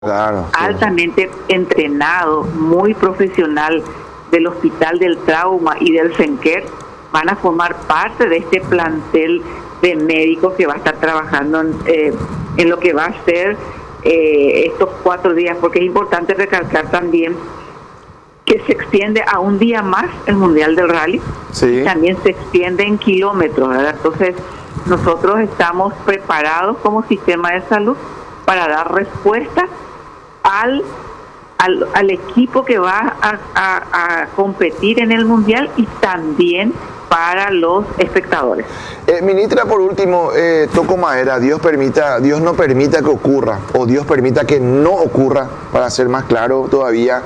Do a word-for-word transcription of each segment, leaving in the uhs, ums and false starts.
Claro, sí. Altamente entrenado, muy profesional del Hospital del Trauma y del Senker, van a formar parte de este plantel de médicos que va a estar trabajando en, eh, en lo que va a ser eh, estos cuatro días, porque es importante recalcar también que se extiende a un día más el Mundial del Rally, Sí. y también se extiende en kilómetros, ¿verdad? Entonces, nosotros estamos preparados como sistema de salud para dar respuesta al, al, al equipo que va a, a, a competir en el Mundial y también para los espectadores. Eh, ministra, por último, eh, toco madera, Dios permita, Dios no permita que ocurra, o Dios permita que no ocurra, para ser más claro todavía,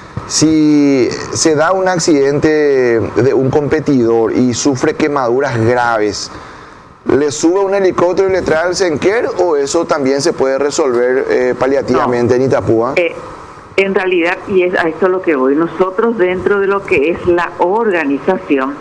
si se da un accidente de un competidor y sufre quemaduras graves, ¿le sube un helicóptero y le trae al Senker, o eso también se puede resolver eh, paliativamente No. en Itapúa? Eh, en realidad, y es a esto lo que voy, nosotros dentro de lo que es la organización,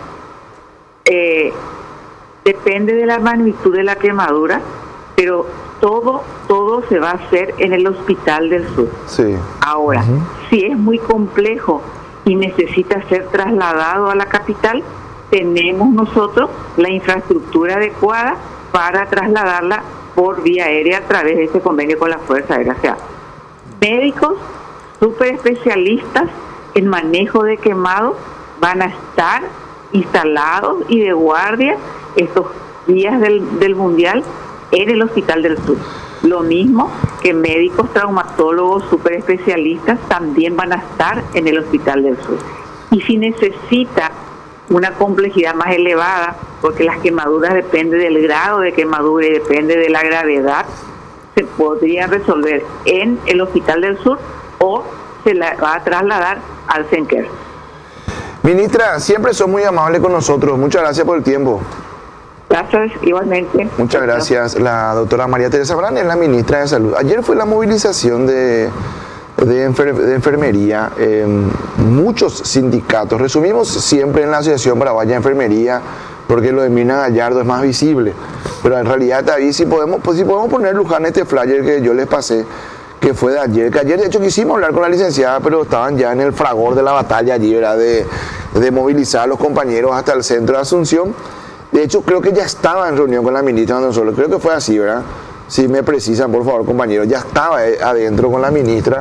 eh, depende de la magnitud de la quemadura, pero todo, todo se va a hacer en el Hospital del Sur. Sí. Ahora, uh-huh. si es muy complejo y necesita ser trasladado a la capital, tenemos nosotros la infraestructura adecuada para trasladarla por vía aérea a través de este convenio con la Fuerza Aérea. O sea, médicos súper especialistas en manejo de quemados van a estar instalados y de guardia estos días del, del Mundial en el Hospital del Sur. Lo mismo que médicos traumatólogos súper especialistas también van a estar en el Hospital del Sur. Y si necesita una complejidad más elevada, porque las quemaduras dependen del grado de quemadura y depende de la gravedad, se podría resolver en el Hospital del Sur o se la va a trasladar al Senker. Ministra, siempre son muy amables con nosotros. Muchas gracias por el tiempo. Gracias, igualmente. Muchas gracias. La doctora María Teresa Brand es la ministra de Salud. Ayer fue la movilización de, de, enfer, de enfermería. Eh, muchos sindicatos. Resumimos siempre en la Asociación Paraguaya de Enfermería, porque lo de Mirna Gallardo es más visible. Pero en realidad, David, si podemos, pues, si podemos poner, Luján, este flyer que yo les pasé, que fue de ayer, que ayer de hecho quisimos hablar con la licenciada, pero estaban ya en el fragor de la batalla allí, ¿verdad? De, de movilizar a los compañeros hasta el centro de Asunción. De hecho, creo que ya estaba en reunión con la ministra Don Solo, creo que fue así, ¿verdad? Si me precisan, por favor, compañeros, ya estaba adentro con la ministra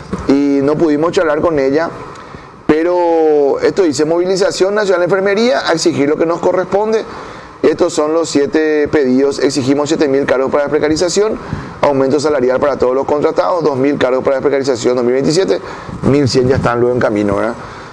y no pudimos charlar con ella, pero esto dice: movilización nacional de enfermería, a exigir lo que nos corresponde. Estos son los siete pedidos. Exigimos siete mil cargos para precarización, aumento salarial para todos los contratados, dos mil cargos para precarización dos mil veintisiete, mil cien ya están luego en camino, ¿verdad?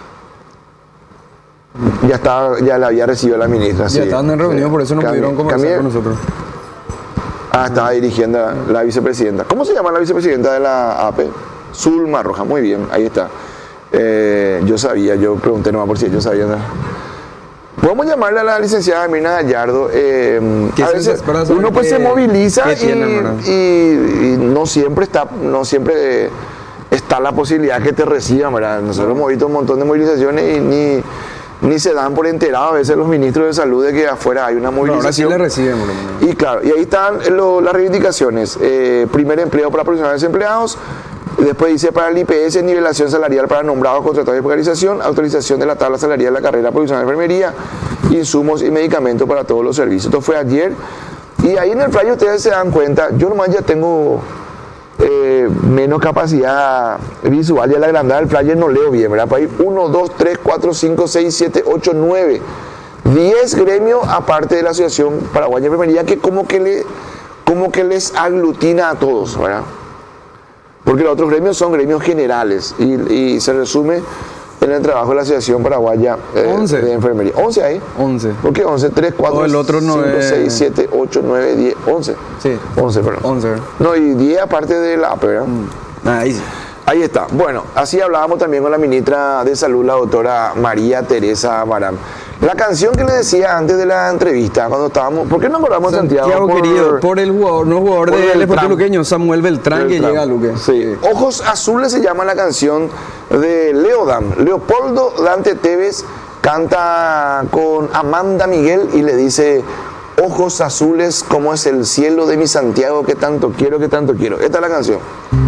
Ya estaba, ya la había recibido la ministra. Ya sí. estaban en reunión, por eso no Cami, pudieron conversar Cami, con nosotros. Ah, estaba dirigiendo la, la vicepresidenta. ¿Cómo se llama la vicepresidenta de la A P? Zulma Roja, muy bien, ahí está. Eh, yo sabía, yo pregunté nomás por si ellos sabían. Podemos llamarle a la licenciada Mirna Gallardo. Eh, a veces uno pues se moviliza y, tienen, y, y no siempre está, no siempre está la posibilidad que te reciban, ¿verdad? Nosotros hemos visto un montón de movilizaciones y ni ni se dan por enterados a veces los ministros de salud de que afuera hay una movilización. Ahora sí le reciben, bro. Y claro, y ahí están lo, las reivindicaciones. Eh, primer empleo para profesionales desempleados. Después dice: para el I P S, nivelación salarial para nombrados, contratados de precarización, autorización de la tabla salarial de la carrera profesional de enfermería, insumos y medicamentos para todos los servicios. Esto fue ayer. Y ahí en el flyer ustedes se dan cuenta, yo nomás ya tengo eh, menos capacidad visual, y al agrandar el flyer no leo bien, ¿verdad? Para ir uno, dos, tres, cuatro, cinco, seis, siete, ocho, nueve, diez gremios aparte de la Asociación Paraguaya de Enfermería, que como que, le, como que les aglutina a todos, ¿verdad? Porque los otros gremios son gremios generales y, y se resume en el trabajo de la Asociación Paraguaya eh, de Enfermería. once ahí. once. ¿Por qué once? tres, cuatro, el otro no cinco, es... seis, siete, ocho, nueve, diez, once. Sí. once, perdón. once. No, y diez aparte de la A P E, ¿verdad? Mm. Ahí sí. Ahí está. Bueno, así hablábamos también con la ministra de Salud, la doctora María Teresa Brand. La canción que le decía antes de la entrevista, cuando estábamos... ¿Por qué no hablamos de Santiago? Santiago, por, querido, por el jugador, no jugador del Deportivo Luqueño, Samuel Beltrán, Beltrán, que llega a Luque. Sí. Ojos Azules se llama la canción de Leodam. Leopoldo Dante Tevez canta con Amanda Miguel y le dice: ojos azules como es el cielo de mi Santiago, que tanto quiero, que tanto quiero. Esta es la canción.